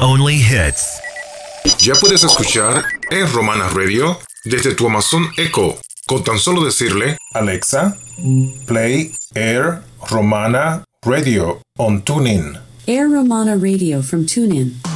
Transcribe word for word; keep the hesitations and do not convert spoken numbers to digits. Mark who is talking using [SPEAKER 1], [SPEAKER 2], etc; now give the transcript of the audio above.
[SPEAKER 1] only hits.
[SPEAKER 2] Ya puedes escuchar Air Romana Radio desde tu Amazon Echo, con tan solo decirle: Alexa, play Air Romana Radio on TuneIn.
[SPEAKER 3] Air Romana Radio from TuneIn.